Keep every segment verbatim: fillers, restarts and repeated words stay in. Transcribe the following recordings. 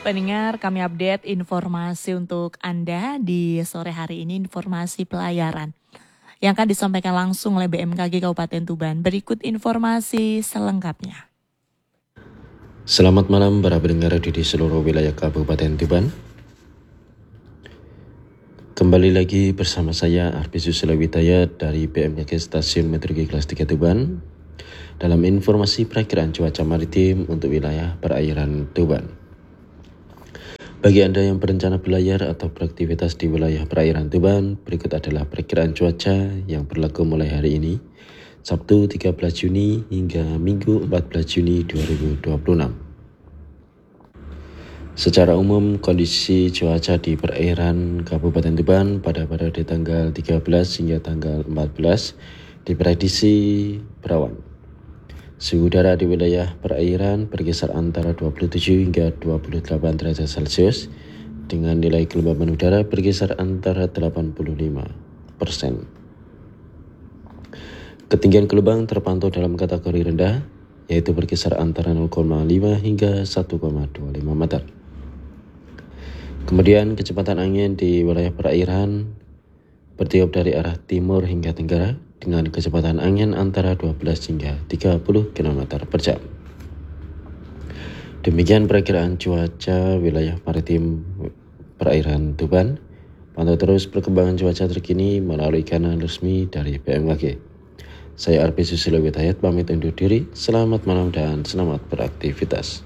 Pendengar, kami update informasi untuk Anda di sore hari ini, informasi pelayaran yang akan disampaikan langsung oleh B M K G Kabupaten Tuban. Berikut informasi selengkapnya. Selamat malam para pendengar di seluruh wilayah Kabupaten Tuban. Kembali lagi bersama saya Arfi Susilawitaya dari B M K G Stasiun Meteorologi Kelas tiga Tuban dalam informasi perakiraan cuaca maritim untuk wilayah perairan Tuban. Bagi Anda yang berencana berlayar atau beraktivitas di wilayah perairan Tuban, berikut adalah perakiraan cuaca yang berlaku mulai hari ini, Sabtu tiga belas Juni hingga Minggu empat belas Juni dua ribu dua puluh enam. Secara umum, kondisi cuaca di perairan Kabupaten Tuban pada periode tanggal tiga belas hingga tanggal empat belas diprediksi berawan. Suhu udara di wilayah perairan berkisar antara dua puluh tujuh hingga dua puluh delapan derajat Celcius dengan nilai kelembaban udara berkisar antara delapan puluh lima persen. Ketinggian gelombang terpantau dalam kategori rendah, yaitu berkisar antara nol koma lima hingga satu koma dua lima meter. Kemudian kecepatan angin di wilayah perairan bertiup dari arah timur hingga tenggara dengan kecepatan angin antara dua belas hingga tiga puluh kilometer per jam. Demikian perakiraan cuaca wilayah maritim perairan Tuban. Pantau terus perkembangan cuaca terkini melalui kanal resmi dari B M K G. Saya Arfi Susilawitaya pamit undur diri. Selamat malam dan selamat beraktivitas.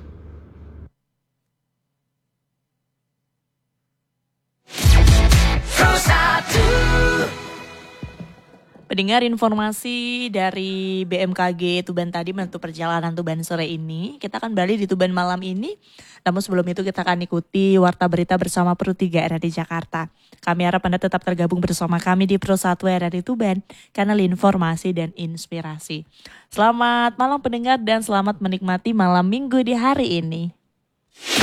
Pendengar, informasi dari B M K G Tuban tadi menutup perjalanan Tuban sore ini. Kita akan balik di Tuban malam ini. Namun sebelum itu kita akan ikuti Warta Berita bersama Pro tiga R R I Jakarta. Kami harap Anda tetap tergabung bersama kami di Pro satu R R I Tuban, kanal informasi dan inspirasi. Selamat malam pendengar dan selamat menikmati malam minggu di hari ini.